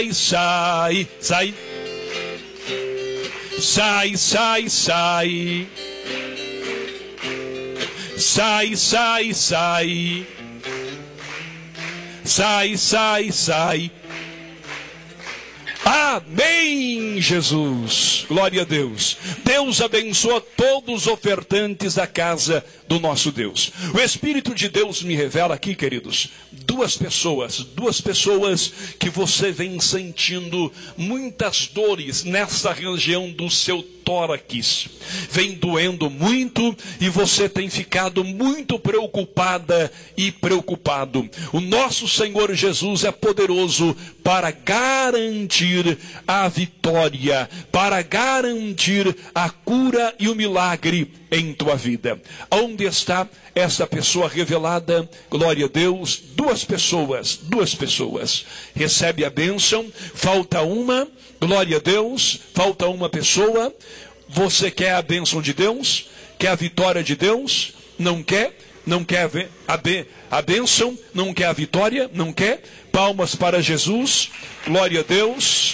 sai, sai. Sai, sai, sai. Sai, sai, sai. Sai, sai, sai. Amém, Jesus. Glória a Deus. Deus abençoa todos os ofertantes da casa do nosso Deus. O Espírito de Deus me revela aqui, queridos, duas pessoas que você vem sentindo muitas dores nessa região do seu tórax. Vem doendo muito e você tem ficado muito preocupada e preocupado. O nosso Senhor Jesus é poderoso para garantir a vitória, para garantir a cura e o milagre em tua vida. Onde está essa pessoa revelada? Glória a Deus. Duas pessoas. Recebe a bênção. Falta uma. Glória a Deus. Falta uma pessoa. Você quer a bênção de Deus? Quer a vitória de Deus? Não quer? Não quer a bênção? Não quer a vitória? Não quer? Palmas para Jesus. Glória a Deus.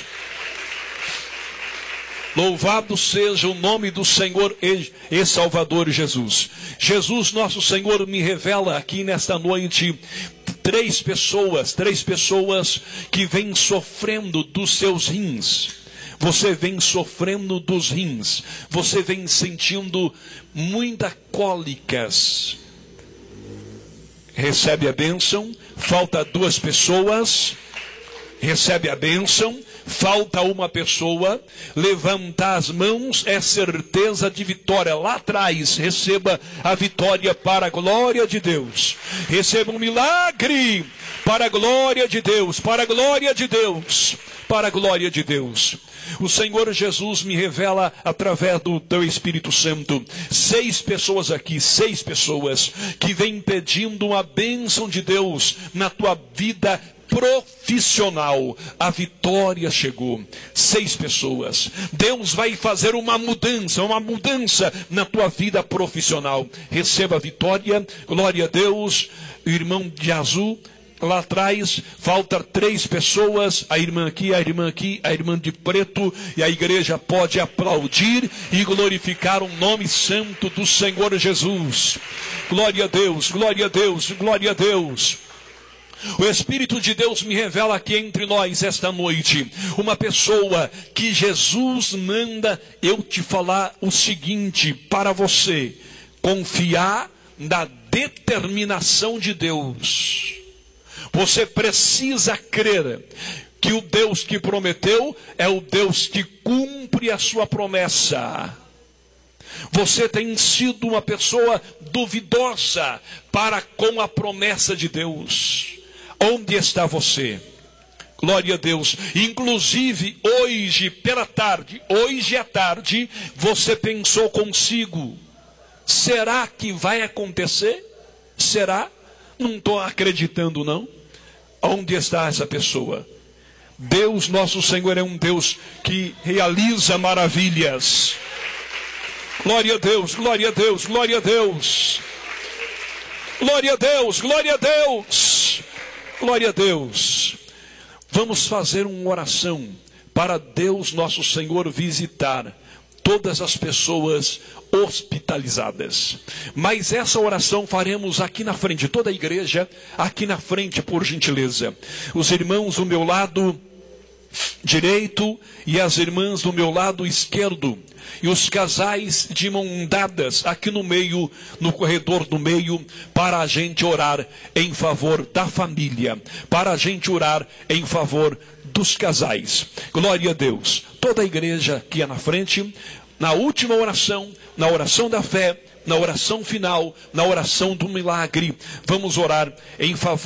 Louvado seja o nome do Senhor e Salvador Jesus. Jesus, nosso Senhor, me revela aqui nesta noite três pessoas que vêm sofrendo dos seus rins. Você vem sofrendo dos rins. Você vem sentindo muitas cólicas. Recebe a bênção. Falta duas pessoas. Recebe a bênção. Falta uma pessoa. Levantar as mãos é certeza de vitória. Lá atrás, receba a vitória para a glória de Deus. Receba um milagre para a glória de Deus. Para a glória de Deus. Para a glória de Deus. O Senhor Jesus me revela através do teu Espírito Santo 6 pessoas aqui, 6 pessoas que vêm pedindo a bênção de Deus na tua vida profissional. A vitória chegou. 6 pessoas. Deus vai fazer uma mudança na tua vida profissional. Receba a vitória. Glória a Deus. O irmão de azul lá atrás, falta 3 pessoas, a irmã aqui, a irmã de preto, e a igreja pode aplaudir e glorificar o nome santo do Senhor Jesus. Glória a Deus, glória a Deus, glória a Deus. O Espírito de Deus me revela aqui entre nós esta noite, uma pessoa que Jesus manda eu te falar o seguinte para você: confiar na determinação de Deus. Você precisa crer que o Deus que prometeu é o Deus que cumpre a sua promessa. Você tem sido uma pessoa duvidosa para com a promessa de Deus. Onde está você? Glória a Deus. Inclusive hoje pela tarde, hoje à tarde, você pensou consigo: será que vai acontecer? Será? Não estou acreditando não. Onde está essa pessoa? Deus, nosso Senhor, é um Deus que realiza maravilhas. Glória a Deus, glória a Deus, glória a Deus. Glória a Deus, glória a Deus. Glória a Deus. Vamos fazer uma oração para Deus, nosso Senhor, visitar todas as pessoas hospitalizadas. Mas essa oração faremos aqui na frente, toda a igreja aqui na frente, por gentileza. Os irmãos do meu lado direito e as irmãs do meu lado esquerdo. E os casais de mão dadas aqui no meio, no corredor do meio, para a gente orar em favor da família, para a gente orar em favor dos casais. Glória a Deus. Toda a igreja aqui na frente, na última oração, na oração da fé, na oração final, na oração do milagre, vamos orar em favor